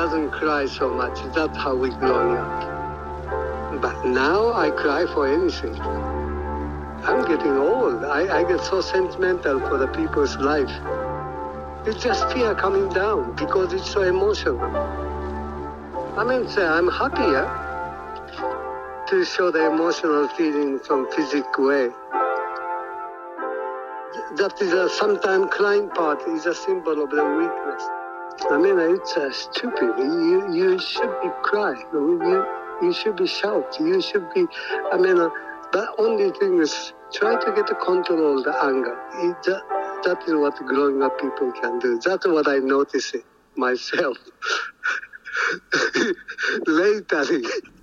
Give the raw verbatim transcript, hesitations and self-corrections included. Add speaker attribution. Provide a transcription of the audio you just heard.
Speaker 1: doesn't cry so much. That's how we growing up. But now I cry for anything. I'm getting old. I, I get so sentimental for the people's life. It's just fear coming down because it's so emotional. I mean, say I'm happier to show the emotional feeling from physical way. That is a sometimes crying part is a symbol of the weakness. I mean, it's uh, stupid. You you should be crying. You you should be shout. You should be. I mean, uh, the only thing is try to get to control the anger. It, that, that is what growing up people can do. That's what I notice it myself. Later.